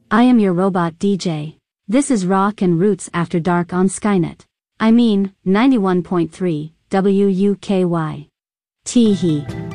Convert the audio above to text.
I am your robot DJ. This is Rock and Roots After Dark on Skynet. I mean, 91.3 WUKY. Teehee.